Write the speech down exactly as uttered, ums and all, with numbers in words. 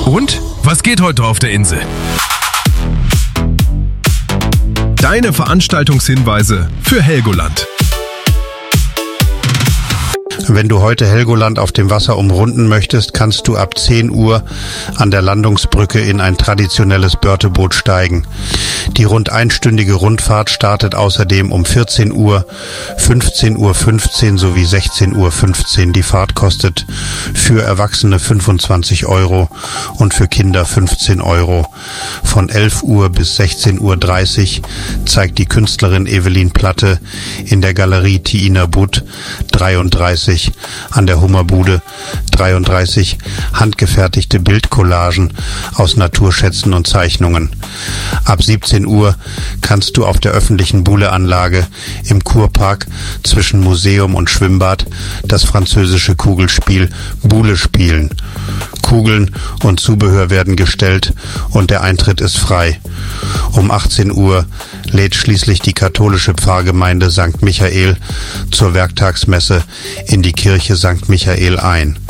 Und was geht heute auf der Insel? Deine Veranstaltungshinweise für Helgoland. Wenn du heute Helgoland auf dem Wasser umrunden möchtest, kannst du ab zehn Uhr an der Landungsbrücke in ein traditionelles Börteboot steigen. Die rund einstündige Rundfahrt startet außerdem um vierzehn Uhr, fünfzehn Uhr fünfzehn sowie sechzehn Uhr fünfzehn. Die Fahrt kostet für Erwachsene fünfundzwanzig Euro und für Kinder fünfzehn Euro. Von elf Uhr bis sechzehn Uhr dreißig zeigt die Künstlerin Evelyn Platte in der Galerie Tiina Butt dreiunddreißig an der Hummerbude dreiunddreißig handgefertigte Bildcollagen aus Naturschätzen und Zeichnungen. Ab siebzehn Uhr kannst du auf der öffentlichen Bouleanlage im Kurpark zwischen Museum und Schwimmbad das französische Kugelspiel Boule spielen. Kugeln und Zubehör werden gestellt und der Eintritt ist frei. Um achtzehn Uhr lädt schließlich die katholische Pfarrgemeinde Sankt Michael zur Werktagsmesse in die Kirche Sankt Michael ein.